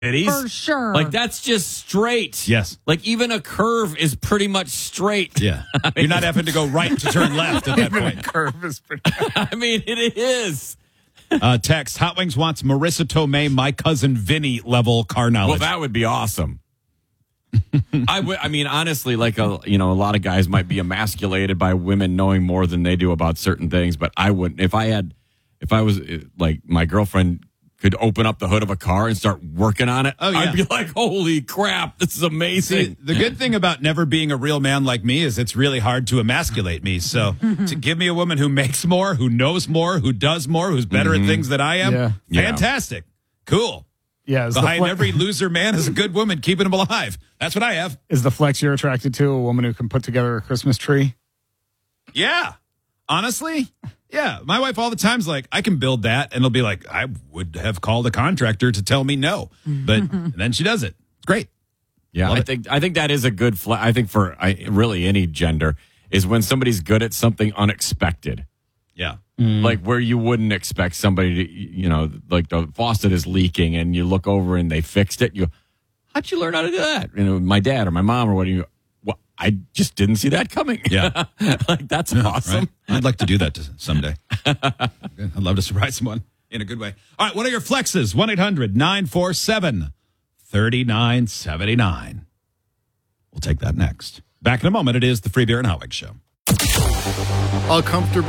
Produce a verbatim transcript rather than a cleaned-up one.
For sure. Like, that's just straight. Yes. Like, even a curve is pretty much straight. Yeah. You're not having to go right to turn left at that point. Curve is pretty. I mean, it is. Uh, text, Hot Wings wants Marissa Tomei, my cousin Vinny level car knowledge. Well, that would be awesome. I would. I mean, honestly, like a you know, a lot of guys might be emasculated by women knowing more than they do about certain things, but I wouldn't. If I had, if I was uh, like my girlfriend could open up the hood of a car and start working on it, Oh, yeah. I'd be like, "Holy crap, this is amazing!" See, the good thing about never being a real man like me is it's really hard to emasculate me. So to give me a woman who makes more, who knows more, who does more, who's better Mm-hmm. at things than I am, Yeah. Yeah. fantastic. Cool. Yeah. Is the, Behind flex, every loser man is a good woman keeping him alive. That's what I have. is the flex you're attracted to a woman who can put together a Christmas tree? Yeah. Honestly, yeah. My wife all the time's like, I can build that. And it'll be like, I would have called a contractor to tell me no. But then she does it. It's great. Yeah, Love I it. think I think that is a good. Fla- I think for I, really any gender is when somebody's good at something unexpected. Yeah. Like where you wouldn't expect somebody to, you know, like the faucet is leaking and you look over and they fixed it. You go, how'd you learn how to do that? You know, my dad or my mom or what do you, well, I just didn't see that coming. Yeah. Like that's awesome. Right? I'd like to do that to- someday. I'd love to surprise someone in a good way. All right. What are your flexes? one eight hundred nine four seven three nine seven nine. We'll take that next. Back in a moment. It is the Free Beer and Hot Wings Show. A comfortable